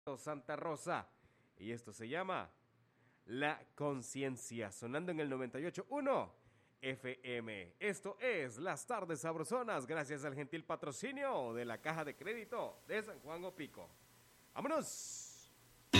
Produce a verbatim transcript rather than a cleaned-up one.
Santa Rosa. Y esto se llama La Conciencia, sonando en el noventa y ocho punto uno F M. Esto es Las Tardes Sabrosonas, gracias al gentil patrocinio de la Caja de Crédito de San Juan Opico. ¡Vámonos!